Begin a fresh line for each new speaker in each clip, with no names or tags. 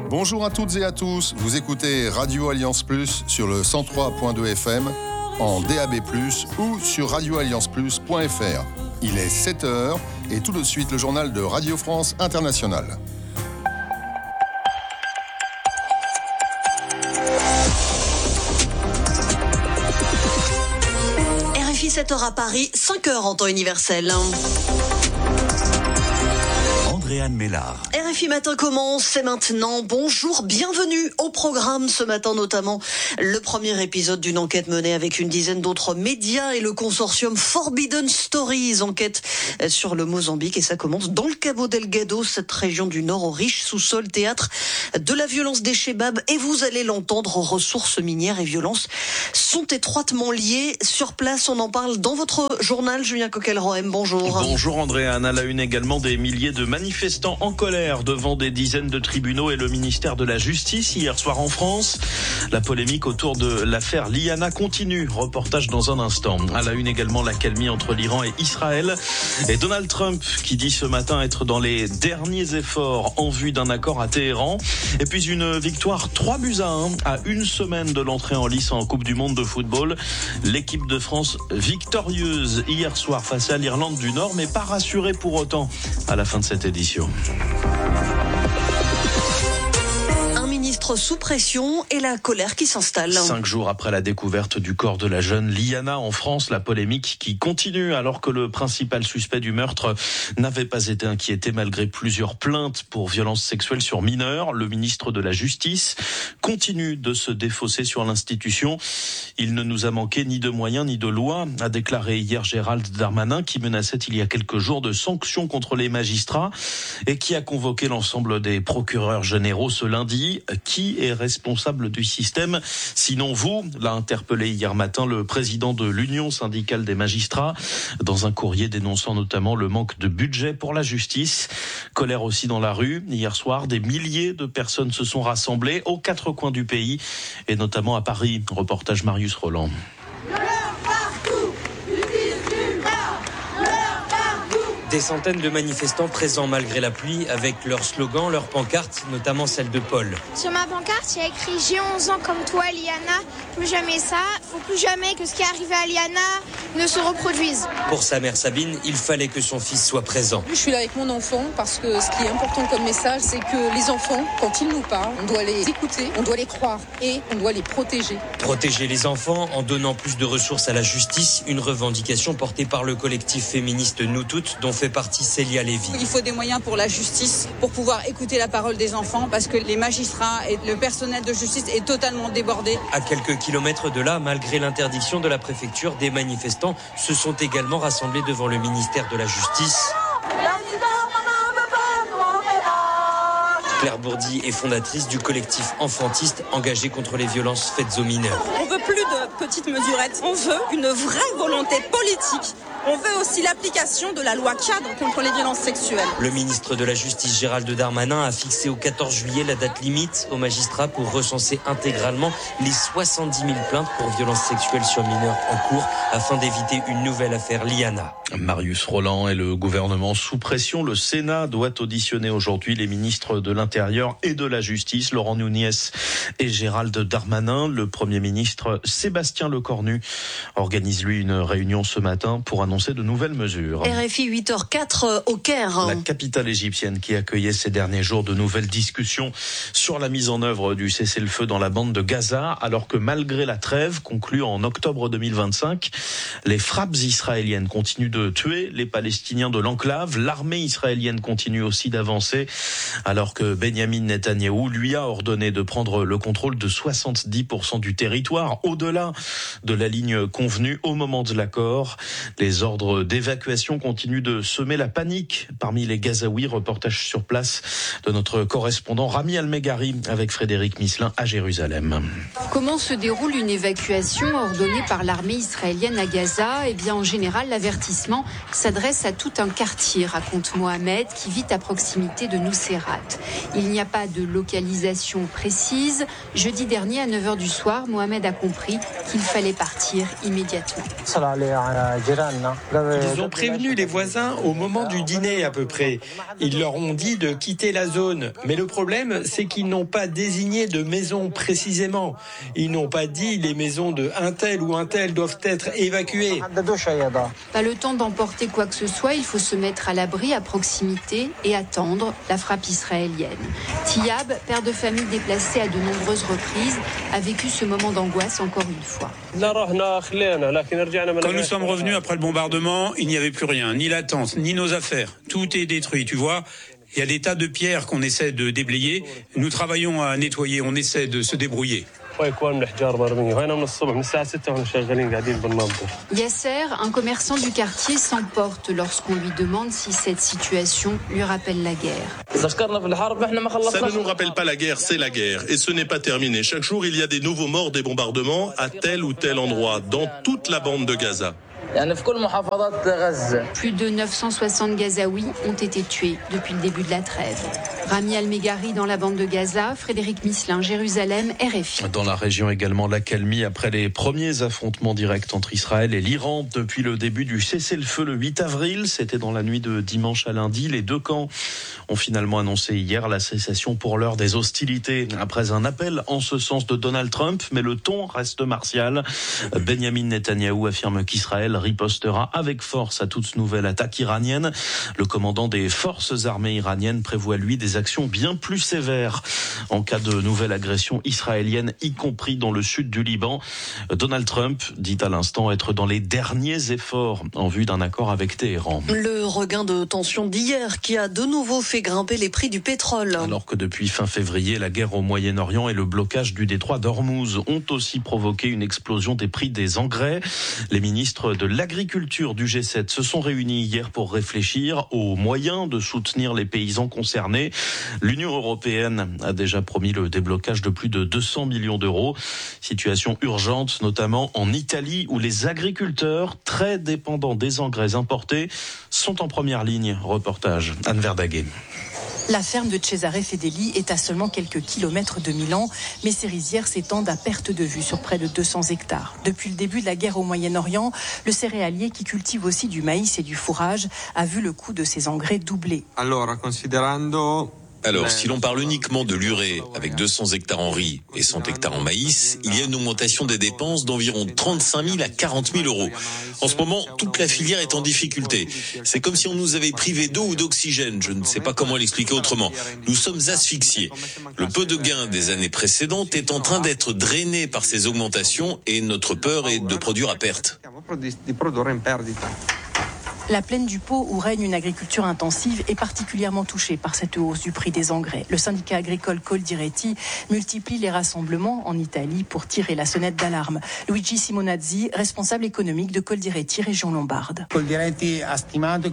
Bonjour à toutes et à tous, vous écoutez Radio Alliance Plus sur le 103.2 FM, en DAB+, ou sur radioallianceplus.fr. Il est 7h et tout de suite le journal de Radio France Internationale.
RFI 7h à Paris, 5h en temps universel.
Andréane Mélard.
RFI Matin commence, c'est maintenant. Bonjour, bienvenue au programme ce matin, notamment le premier épisode d'une enquête menée avec une dizaine d'autres médias et le consortium Forbidden Stories, enquête sur le Mozambique, et ça commence dans le Cabo Delgado, cette région du Nord au riche sous-sol, théâtre de la violence des Chebabs, et vous allez l'entendre, ressources minières et violences sont étroitement liées. Sur place, on en parle dans votre journal. Julien Coquel-Rohem, bonjour.
Bonjour Andréane, à la une également des milliers de manifestants en colère devant des dizaines de tribunaux et le ministère de la Justice hier soir en France. La polémique autour de l'affaire Liana continue. Reportage dans un instant. À la une également l'accalmie entre l'Iran et Israël. Et Donald Trump qui dit ce matin être dans les derniers efforts en vue d'un accord à Téhéran. Et puis une victoire 3-1 à une semaine de l'entrée en lice en Coupe du Monde de football. L'équipe de France victorieuse hier soir face à l'Irlande du Nord, mais pas rassurée pour autant à la fin de cette édition.
Sous pression et la colère qui s'installe.
5 jours après la découverte du corps de la jeune Liana en France, la polémique qui continue alors que le principal suspect du meurtre n'avait pas été inquiété malgré plusieurs plaintes pour violences sexuelles sur mineurs. Le ministre de la Justice continue de se défausser sur l'institution. Il ne nous a manqué ni de moyens ni de loi, a déclaré hier Gérald Darmanin, qui menaçait il y a quelques jours de sanctions contre les magistrats et qui a convoqué l'ensemble des procureurs généraux ce lundi. Qui est responsable du système? Sinon vous, l'a interpellé hier matin le président de l'Union syndicale des magistrats dans un courrier dénonçant notamment le manque de budget pour la justice. Colère aussi dans la rue. Hier soir, des milliers de personnes se sont rassemblées aux 4 coins du pays et notamment à Paris. Reportage Marius Roland.
Des centaines de manifestants présents malgré la pluie avec leurs slogans, leurs pancartes, notamment celle de Paul.
Sur ma pancarte, il y a écrit « J'ai 11 ans comme toi, Liana, plus jamais ça. Faut plus jamais que ce qui est arrivé à Liana ne se reproduise. »
Pour sa mère Sabine, il fallait que son fils soit présent.
Je suis là avec mon enfant parce que ce qui est important comme message, c'est que les enfants, quand ils nous parlent, on doit les écouter, on doit les croire et on doit les protéger.
Protéger les enfants en donnant plus de ressources à la justice, une revendication portée par le collectif féministe Nous Toutes, dont fait partie Célia Lévy.
Il faut des moyens pour la justice, pour pouvoir écouter la parole des enfants, parce que les magistrats et le personnel de justice est totalement débordé.
À quelques kilomètres de là, malgré l'interdiction de la préfecture, des manifestants se sont également rassemblés devant le ministère de la Justice. Claire Bourdi est fondatrice du collectif enfantiste engagé contre les violences faites aux mineurs.
On veut plus de petites mesurettes, on veut une vraie volonté politique. On veut aussi l'application de la loi cadre contre les violences sexuelles.
Le ministre de la Justice Gérald Darmanin a fixé au 14 juillet la date limite aux magistrats pour recenser intégralement les 70 000 plaintes pour violences sexuelles sur mineurs en cours afin d'éviter une nouvelle affaire Liana.
Marius Roland et le gouvernement sous pression. Le Sénat doit auditionner aujourd'hui les ministres de l'Intérieur et de la Justice, Laurent Nunez et Gérald Darmanin. Le Premier ministre Sébastien Lecornu organise lui une réunion ce matin pour annoncer de nouvelles mesures.
RFI 8h04 au Caire.
La capitale égyptienne qui accueillait ces derniers jours de nouvelles discussions sur la mise en œuvre du cessez-le-feu dans la bande de Gaza, alors que malgré la trêve conclue en octobre 2025, les frappes israéliennes continuent de tuer les Palestiniens de l'enclave. L'armée israélienne continue aussi d'avancer, alors que Benyamin Netanyahou lui a ordonné de prendre le contrôle de 70% du territoire, au-delà de la ligne convenue au moment de l'accord. Les ordres d'évacuation continuent de semer la panique parmi les Gazaouis. Reportage sur place de notre correspondant Rami Almegari avec Frédéric Misselin à Jérusalem.
Comment se déroule une évacuation ordonnée par l'armée israélienne à Gaza? Eh bien, en général, l'avertissement s'adresse à tout un quartier, raconte Mohamed, qui vit à proximité de Nuseirat. Il n'y a pas de localisation précise. Jeudi dernier, à 9h du soir, Mohamed a compris qu'il fallait partir immédiatement.
Ils ont prévenu les voisins au moment du dîner à peu près. Ils leur ont dit de quitter la zone. Mais le problème, c'est qu'ils n'ont pas désigné de maison précisément. Ils n'ont pas dit les maisons de un tel ou un tel doivent être évacuées.
Pas le temps d'emporter quoi que ce soit, il faut se mettre à l'abri à proximité et attendre la frappe israélienne. Tiyab, père de famille déplacé à de nombreuses reprises, a vécu ce moment d'angoisse encore une fois.
Quand nous sommes revenus après le bombardement, il n'y avait plus rien, ni la tente, ni nos affaires. Tout est détruit, tu vois. Il y a des tas de pierres qu'on essaie de déblayer. Nous travaillons à nettoyer, on essaie de se débrouiller.
Yasser, un commerçant du quartier, s'emporte lorsqu'on lui demande si cette situation lui rappelle la guerre.
Ça ne nous rappelle pas la guerre, c'est la guerre. Et ce n'est pas terminé. Chaque jour, il y a des nouveaux morts des bombardements à tel ou tel endroit, dans toute la bande de Gaza.
Plus de 960 Gazaouis ont été tués depuis le début de la trêve. Rami Al-Meghari dans la bande de Gaza, Frédéric Misselin, Jérusalem, RFI.
Dans la région également, l'accalmie après les premiers affrontements directs entre Israël et l'Iran depuis le début du cessez-le-feu le 8 avril. C'était dans la nuit de dimanche à lundi. Les deux camps ont finalement annoncé hier la cessation pour l'heure des hostilités après un appel en ce sens de Donald Trump. Mais le ton reste martial. Benjamin Netanyahou affirme qu'Israël ripostera avec force à toute nouvelle attaque iranienne. Le commandant des forces armées iraniennes prévoit lui des actions bien plus sévères en cas de nouvelle agression israélienne, y compris dans le sud du Liban. Donald Trump dit à l'instant être dans les derniers efforts en vue d'un accord avec Téhéran.
Le regain de tension d'hier qui a de nouveau fait grimper les prix du pétrole.
Alors que depuis fin février, la guerre au Moyen-Orient et le blocage du détroit d'Ormuz ont aussi provoqué une explosion des prix des engrais. Les ministres de l'agriculture du G7 se sont réunis hier pour réfléchir aux moyens de soutenir les paysans concernés. L'Union européenne a déjà promis le déblocage de plus de 200 millions d'euros. Situation urgente, notamment en Italie, où les agriculteurs, très dépendants des engrais importés, sont en première ligne. Reportage Anne Verdaguet.
La ferme de Cesare Fedeli est à seulement quelques kilomètres de Milan, mais ses rizières s'étendent à perte de vue sur près de 200 hectares. Depuis le début de la guerre au Moyen-Orient, le céréalier qui cultive aussi du maïs et du fourrage a vu le coût de ses engrais doubler.
Alors, si l'on parle uniquement de l'urée, avec 200 hectares en riz et 100 hectares en maïs, il y a une augmentation des dépenses d'environ 35 000 à 40 000 euros. En ce moment, toute la filière est en difficulté. C'est comme si on nous avait privé d'eau ou d'oxygène. Je ne sais pas comment l'expliquer autrement. Nous sommes asphyxiés. Le peu de gains des années précédentes est en train d'être drainé par ces augmentations et notre peur est de produire à perte.
La plaine du Pô, où règne une agriculture intensive, est particulièrement touchée par cette hausse du prix des engrais. Le syndicat agricole Coldiretti multiplie les rassemblements en Italie pour tirer la sonnette d'alarme. Luigi Simonazzi, responsable économique de Coldiretti, région Lombarde.
Coldiretti a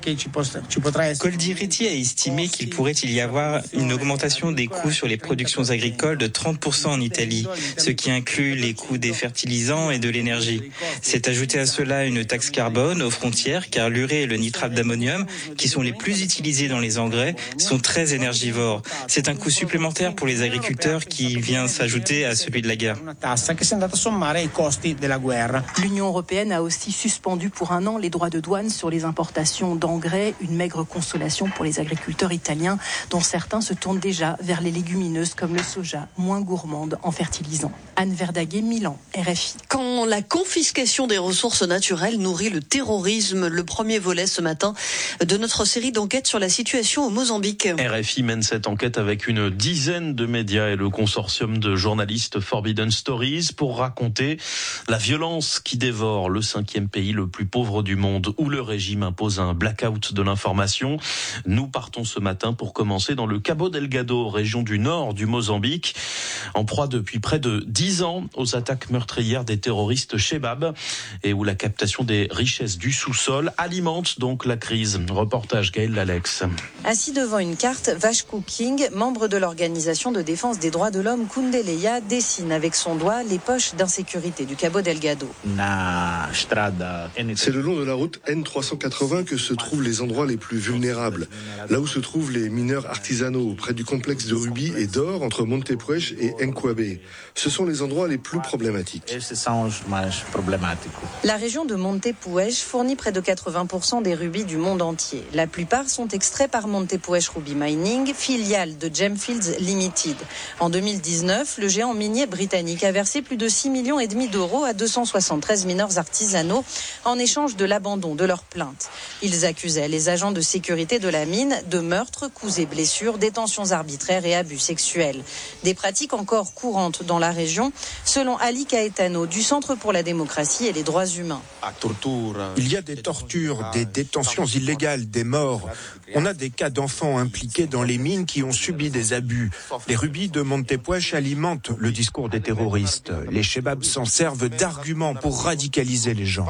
estimé qu'il pourrait y avoir une augmentation des coûts sur les productions agricoles de 30% en Italie, ce qui inclut les coûts des fertilisants et de l'énergie. C'est ajouté à cela une taxe carbone aux frontières, car l'urée et le nitrate d'ammonium, qui sont les plus utilisés dans les engrais, sont très énergivores. C'est un coût supplémentaire pour les agriculteurs qui vient s'ajouter à celui de la guerre.
L'Union européenne a aussi suspendu pour un an les droits de douane sur les importations d'engrais, une maigre consolation pour les agriculteurs italiens, dont certains se tournent déjà vers les légumineuses comme le soja, moins gourmande en fertilisant. Anne Verdaguet, Milan, RFI.
Quand la confiscation des ressources naturelles nourrit le terrorisme, le premier volet ce matin de notre série d'enquêtes sur la situation au Mozambique.
RFI mène cette enquête avec une dizaine de médias et le consortium de journalistes Forbidden Stories pour raconter la violence qui dévore le 5e pays le plus pauvre du monde où le régime impose un blackout de l'information. Nous partons ce matin pour commencer dans le Cabo Delgado, région du nord du Mozambique, en proie depuis près de 10 ans aux attaques meurtrières des terroristes Chebab et où la captation des richesses du sous-sol alimente donc la crise. Reportage Gaël Lalex.
Assis devant une carte, Vashku King, membre de l'organisation de défense des droits de l'homme Kundeleya, dessine avec son doigt les poches d'insécurité du Cabo Delgado.
C'est le long de la route N380 que se trouvent les endroits les plus vulnérables. Là où se trouvent les mineurs artisanaux, près du complexe de rubis et d'or entre Montepuez et Nkwabé. Ce sont les endroits les plus problématiques.
La région de Montepuez fournit près de 80% des rubis du monde entier. La plupart sont extraits par Montepuez Ruby Mining, filiale de Gemfields Limited. En 2019, le géant minier britannique a versé plus de 6,5 millions d'euros à 273 mineurs artisanaux en échange de l'abandon de leurs plaintes. Ils accusaient les agents de sécurité de la mine de meurtres, coups et blessures, détentions arbitraires et abus sexuels. Des pratiques encore courantes dans la région, selon Ali Caetano du Centre pour la démocratie et les droits humains.
Il y a des tortures, des détentions illégales, des morts. On a des cas d'enfants impliqués dans les mines qui ont subi des abus. Les rubis de Montepuez alimentent le discours des terroristes. Les chebabs s'en servent d'arguments pour radicaliser les gens.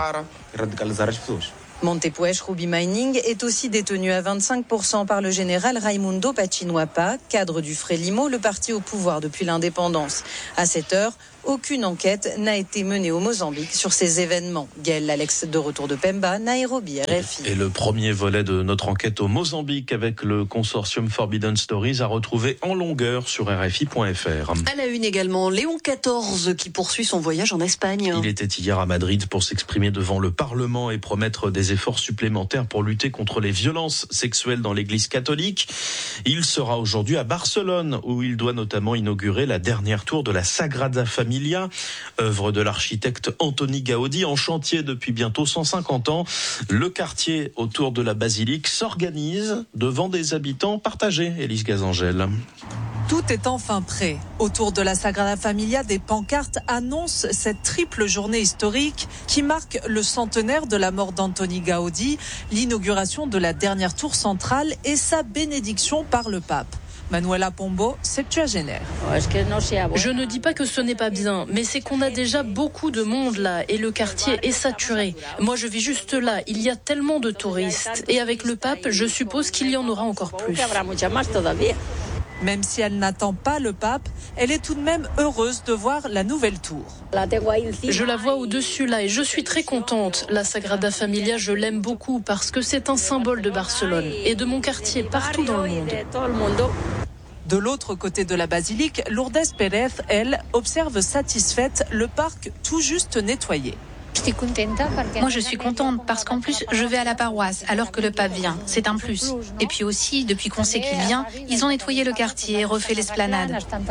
Montepuez Ruby Mining est aussi détenu à 25% par le général Raimundo Pachinwapa, cadre du Frélimo, le parti au pouvoir depuis l'indépendance. À cette heure, aucune enquête n'a été menée au Mozambique sur ces événements. Gaël Alex de retour de Pemba, Nairobi, RFI.
Et le premier volet de notre enquête au Mozambique avec le consortium Forbidden Stories à retrouver en longueur sur RFI.fr.
À la une également, Léon XIV qui poursuit son voyage en Espagne.
Il était hier à Madrid pour s'exprimer devant le Parlement et promettre des efforts supplémentaires pour lutter contre les violences sexuelles dans l'Église catholique. Il sera aujourd'hui à Barcelone où il doit notamment inaugurer la dernière tour de la Sagrada Familia, œuvre de l'architecte Antoni Gaudi en chantier depuis bientôt 150 ans. Le quartier autour de la basilique s'organise devant des habitants partagés. Élise Gazangel.
Tout est enfin prêt. Autour de la Sagrada Familia, des pancartes annoncent cette triple journée historique qui marque le centenaire de la mort d'Antoni Gaudi, l'inauguration de la dernière tour centrale et sa bénédiction par le pape. Manuela Pombo, septuagénaire.
Je ne dis pas que ce n'est pas bien, mais c'est qu'on a déjà beaucoup de monde là et le quartier est saturé. Moi, je vis juste là, il y a tellement de touristes. Et avec le pape, je suppose qu'il y en aura encore plus.
Même si elle n'attend pas le pape, elle est tout de même heureuse de voir la nouvelle tour.
Je la vois au-dessus là et je suis très contente. La Sagrada Familia, je l'aime beaucoup parce que c'est un symbole de Barcelone et de mon quartier partout dans le monde.
De l'autre côté de la basilique, Lourdes Pérez, elle, observe satisfaite le parc tout juste nettoyé.
Moi, je suis contente parce qu'en plus, je vais à la paroisse alors que le pape vient. C'est un plus. Et puis aussi, depuis qu'on sait qu'il vient, ils ont nettoyé le quartier et refait l'esplanade.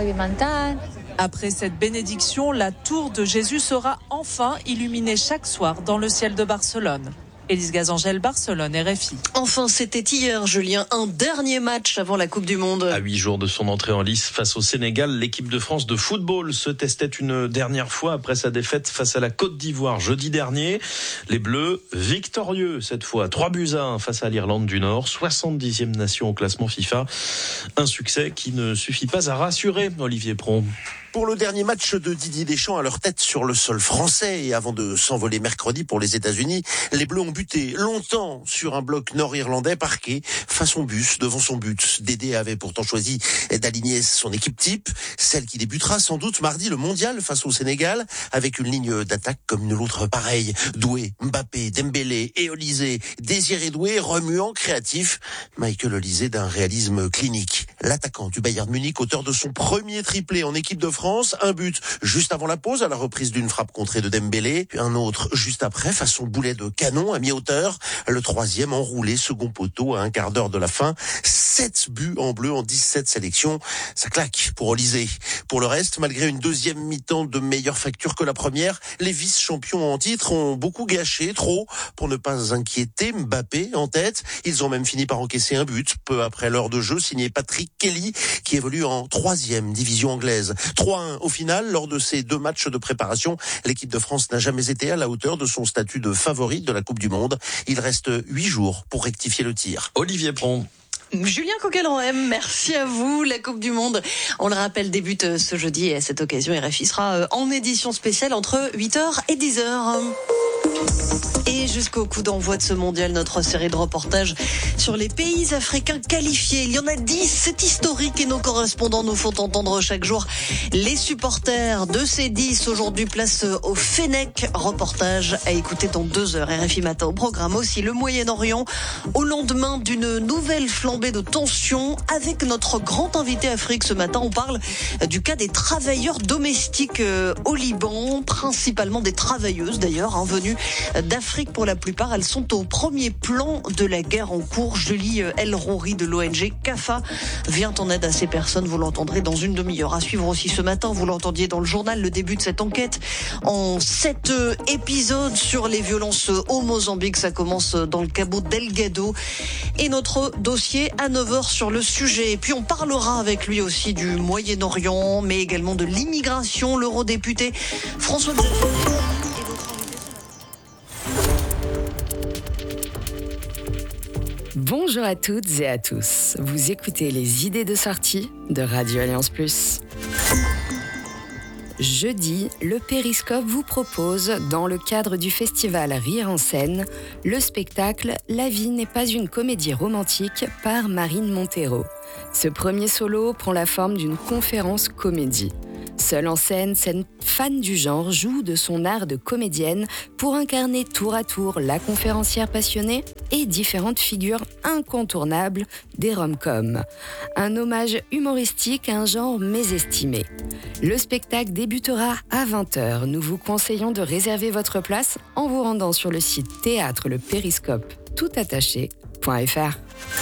Après cette bénédiction, la tour de Jésus sera enfin illuminée chaque soir dans le ciel de Barcelone. Élise Gazangel, Barcelone, RFI.
Enfin, c'était hier, Julien, un dernier match avant la Coupe du Monde.
À 8 jours de son entrée en lice face au Sénégal, l'équipe de France de football se testait une dernière fois après sa défaite face à la Côte d'Ivoire jeudi dernier. Les Bleus, victorieux cette fois, 3-1 face à l'Irlande du Nord, 70e nation au classement FIFA. Un succès qui ne suffit pas à rassurer Olivier Pron.
Pour le dernier match de Didier Deschamps à leur tête sur le sol français et avant de s'envoler mercredi pour les États-Unis, les Bleus ont buté longtemps sur un bloc nord-irlandais parqué façon bus devant son but. Dédé avait pourtant choisi d'aligner son équipe type, celle qui débutera sans doute mardi le mondial face au Sénégal avec une ligne d'attaque comme une autre pareille. Doué, Mbappé, Dembélé et Olysée. Désiré Doué, remuant, créatif. Michael Olysée d'un réalisme clinique. L'attaquant du Bayern Munich, auteur de son premier triplé en équipe de France, un but juste avant la pause à la reprise d'une frappe contrée de Dembélé, puis un autre juste après façon boulet de canon à mi-hauteur, le troisième enroulé second poteau à un quart d'heure de la fin. 7 buts en bleu en 17 sélections, ça claque pour Olysée. Pour le reste, malgré une deuxième mi-temps de meilleure facture que la première, les vice-champions en titre ont beaucoup gâché, trop, pour ne pas inquiéter Mbappé en tête. Ils ont même fini par encaisser un but peu après l'heure de jeu, signé Patrick Kelly, qui évolue en 3e division anglaise. 3-1 au final, lors de ces 2 matchs de préparation, l'équipe de France n'a jamais été à la hauteur de son statut de favori de la Coupe du Monde. Il reste 8 jours pour rectifier le tir.
Olivier Pron.
Julien Coquelin-M, merci à vous. La Coupe du Monde, on le rappelle, débute ce jeudi et à cette occasion, RFI sera en édition spéciale entre 8h et 10h. Et jusqu'au coup d'envoi de ce mondial, notre série de reportages sur les pays africains qualifiés. Il y en a 10, c'est historique et nos correspondants nous font entendre chaque jour les supporters de ces 10. Aujourd'hui, place au Fennec. Reportage à écouter dans 2 heures. RFI Matin au programme aussi le Moyen-Orient au lendemain d'une nouvelle flambée de tensions. Avec notre grand invité Afrique ce matin, on parle du cas des travailleurs domestiques au Liban, principalement des travailleuses d'ailleurs, venues d'Afrique pour la plupart. Elles sont au premier plan de la guerre en cours. Julie El-Rouri de l'ONG CAFA vient en aide à ces personnes. Vous l'entendrez dans une demi-heure. À suivre aussi ce matin, vous l'entendiez dans le journal, le début de cette enquête en 7 épisodes sur les violences au Mozambique. Ça commence dans le Cabo Delgado. Et notre dossier à 9h sur le sujet. Et puis on parlera avec lui aussi du Moyen-Orient, mais également de l'immigration. L'eurodéputé François Xavier.
Bonjour à toutes et à tous. Vous écoutez les idées de sortie de Radio Alliance Plus. Jeudi, le Périscope vous propose, dans le cadre du festival Rire en scène, le spectacle « La vie n'est pas une comédie romantique » par Marine Montero. Ce premier solo prend la forme d'une conférence comédie. Seule en scène, cette fan du genre joue de son art de comédienne pour incarner tour à tour la conférencière passionnée et différentes figures incontournables des rom-coms. Un hommage humoristique à un genre mésestimé. Le spectacle débutera à 20h. Nous vous conseillons de réserver votre place en vous rendant sur le site théâtreleperiscope.fr.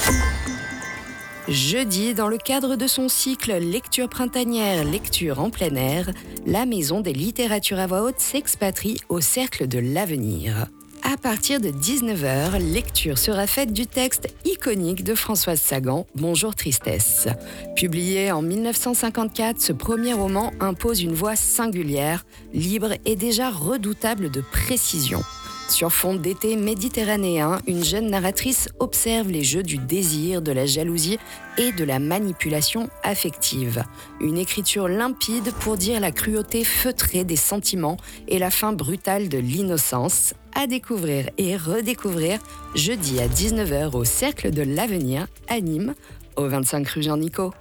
Jeudi, dans le cadre de son cycle Lecture printanière, lecture en plein air, la Maison des littératures à voix haute s'expatrie au Cercle de l'Avenir. À partir de 19h, lecture sera faite du texte iconique de Françoise Sagan, Bonjour Tristesse. Publié en 1954, ce premier roman impose une voix singulière, libre et déjà redoutable de précision. Sur fond d'été méditerranéen, une jeune narratrice observe les jeux du désir, de la jalousie et de la manipulation affective. Une écriture limpide pour dire la cruauté feutrée des sentiments et la fin brutale de l'innocence. À découvrir et redécouvrir jeudi à 19h au Cercle de l'Avenir à Nîmes, au 25 rue Jean-Nicot.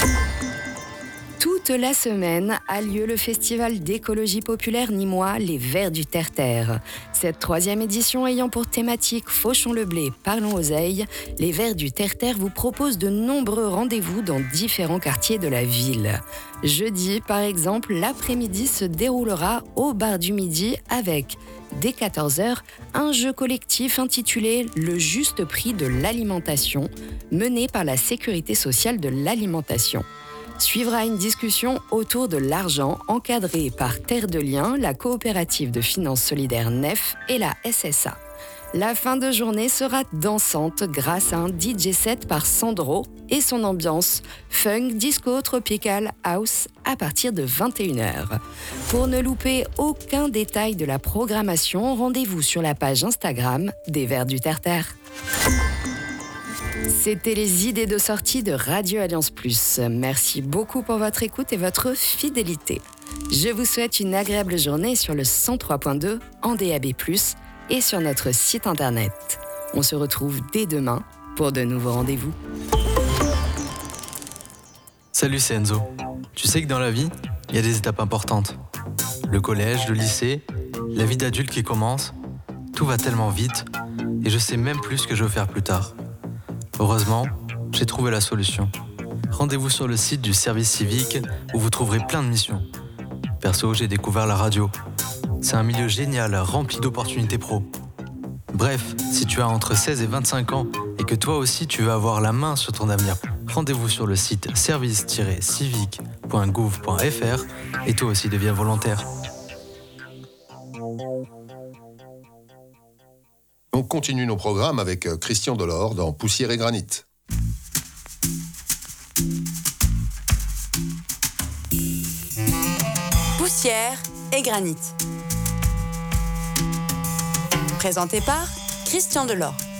Toute la semaine a lieu le festival d'écologie populaire nîmois Les Vers du Terre-Terre. Cette 3e édition ayant pour thématique Fauchons le blé, parlons oseille, Les Vers du Terre-Terre vous propose de nombreux rendez-vous dans différents quartiers de la ville. Jeudi, par exemple, l'après-midi se déroulera au Bar du Midi avec, dès 14h, un jeu collectif intitulé « Le juste prix de l'alimentation » mené par la Sécurité sociale de l'alimentation. Suivra une discussion autour de l'argent encadrée par Terre de Liens, la coopérative de finance solidaire NEF et la SSA. La fin de journée sera dansante grâce à un DJ set par Sandro et son ambiance funk, disco, tropical, house à partir de 21h. Pour ne louper aucun détail de la programmation, rendez-vous sur la page Instagram des Vers du Terre-Terre. C'était les idées de sortie de Radio Alliance Plus. Merci beaucoup pour votre écoute et votre fidélité. Je vous souhaite une agréable journée sur le 103.2 en DAB+, et sur notre site internet. On se retrouve dès demain pour de nouveaux rendez-vous.
Salut, c'est Enzo. Tu sais que dans la vie, il y a des étapes importantes. Le collège, le lycée, la vie d'adulte qui commence. Tout va tellement vite et je sais même plus ce que je veux faire plus tard. Heureusement, j'ai trouvé la solution. Rendez-vous sur le site du service civique où vous trouverez plein de missions. Perso, j'ai découvert la radio. C'est un milieu génial, rempli d'opportunités pro. Bref, si tu as entre 16 et 25 ans et que toi aussi tu veux avoir la main sur ton avenir, rendez-vous sur le site service-civique.gouv.fr et toi aussi deviens volontaire.
On continue nos programmes avec Christian Delors dans Poussière et Granit.
Poussière et Granit. Présenté par Christian Delors.